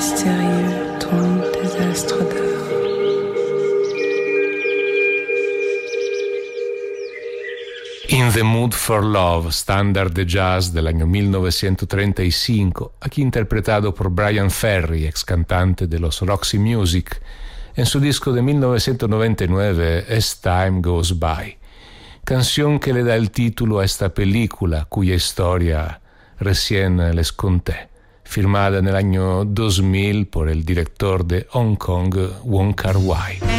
mystérieux tombent des astres d'or. In the Mood for Love, standard de jazz del año 1935, aquí interpretado por Brian Ferry, ex cantante de los Roxy Music, en su disco de 1999, As Time Goes By, canción que le da el título a esta película cuya historia recién les conté, filmada en el año 2000 por el director de Hong Kong, Wong Kar-wai.